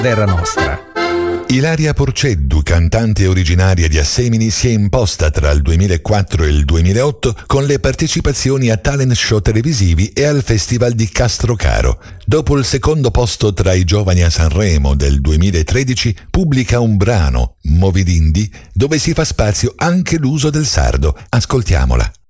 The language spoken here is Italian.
Terra Nostra. Ilaria Porceddu, cantante originaria di Assemini, si è imposta tra il 2004 e il 2008 con le partecipazioni a talent show televisivi e al Festival di Castrocaro. Dopo il secondo posto tra i giovani a Sanremo del 2013, pubblica un brano, Movidindi, dove si fa spazio anche l'uso del sardo. Ascoltiamola.